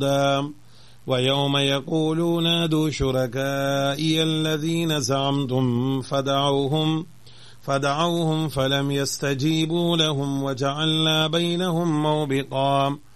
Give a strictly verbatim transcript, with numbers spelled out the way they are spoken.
ويوم يقول نادوا شركائي الذين زعمتم فدعوهم فدعوهم فلم يستجيبوا لهم وجعلنا بينهم موبقا